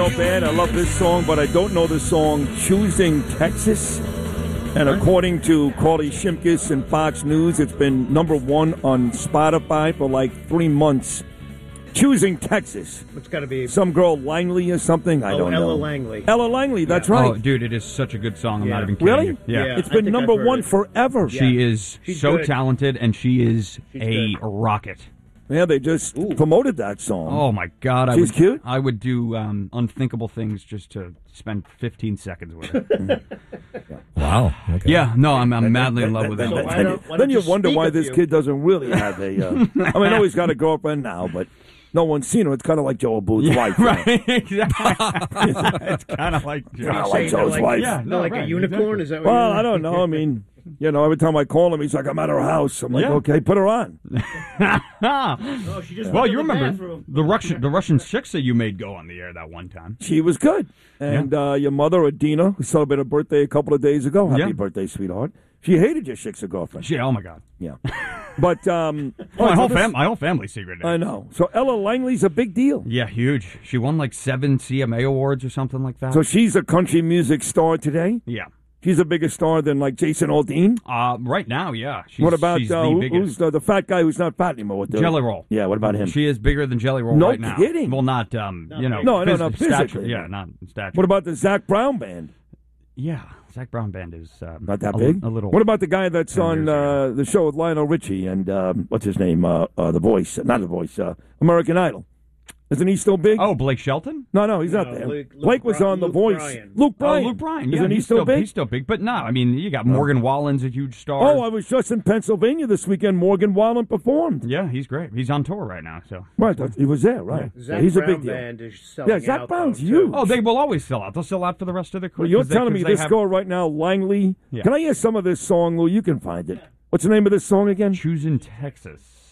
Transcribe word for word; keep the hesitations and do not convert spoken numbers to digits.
Lionel Band. I love this song, but I don't know the song Choosing Texas. And according to Carly Shimkus and Fox News, it's been number one on Spotify for like three months. Choosing Texas. It's got to be some girl Langley or something. I oh, don't Ella know. Ella Langley. Ella Langley. That's yeah. right. Oh, dude, it is such a good song. I'm yeah. not even kidding really? you. Yeah. yeah. It's been number one it. forever. She yeah. is She's so good. talented, and she is She's a good. rocket. Yeah, they just Ooh. promoted that song. Oh my God! I She's would, cute? I would do um, unthinkable things just to spend fifteen seconds with her. Wow. Okay. Yeah, no, I'm, I'm madly in love with Then, her. So why don't- why then don't you you wonder speak why a this few? kid doesn't really have a. Uh, I mean, I know he's got a girlfriend now, but no one's seen her. It's kind of like Joe Booth's Yeah, wife. you know. right, exactly. It's kind of like, Kinda You're like saying they're Joe's like, wife. Yeah, No, like right, a unicorn. exactly. Is that what Well, you're I don't know. I mean, you know, every time I call him, he's like, I'm at her house. I'm like, Yeah. okay, put her on. Oh, she just well, went you to the remember bathroom. the Russian the Russian chicks that you made go on the air that one time. She was good. And uh, your mother, Adina, who celebrated her birthday a couple of days ago. Happy Yeah. birthday, sweetheart. She hated your Shiksa girlfriend. She, oh my God, Yeah. But, um... my oh, whole so this- fam- my whole family secret. I know. So Ella Langley's a big deal. Yeah, huge. She won like seven C M A awards or something like that. So she's a country music star today? yeah. She's a bigger star than, like, Jason Aldean? Uh, right now, yeah. She's, What about she's uh, the who- biggest. who's the, the fat guy who's not fat anymore? With the, Jelly Roll. Yeah, what about him? She is bigger than Jelly Roll No right now. kidding. Well, not um, you know, No, no, phys- no, stature. physically. Yeah, not in stature. What about the Zach Brown band? Yeah, Zach Brown band is um, Not that a, big? A little. What about the guy that's ten on years ago. uh, the show with Lionel Richie and, um, what's his name? Uh, uh, the Voice. Not The Voice. Uh, American Idol. Isn't he still big? Oh, Blake Shelton? No, no, he's No, not there. Luke- Luke Blake was Bry- on The Luke Voice. Bryan. Luke Bryan. Oh, Luke Bryan. Yeah, Isn't he he's still big? He's still big, but no, I mean, you got Morgan Wallen's a huge star. Oh, I was just in Pennsylvania this weekend. Morgan Wallen performed. yeah, he's great. He's on tour right now, so. Right, that- he was there, right. Zach Yeah, he's Brown a big deal. band is selling Yeah, Zach out, Brown's though, huge. too. Oh, they will always sell out. They'll sell out for the rest of their career. Well, you're 'cause they- telling me 'cause they this have- girl right now, Langley. Yeah. Can I hear some of this song, Lou? You can find it. What's the name of this song again? Choosing Texas.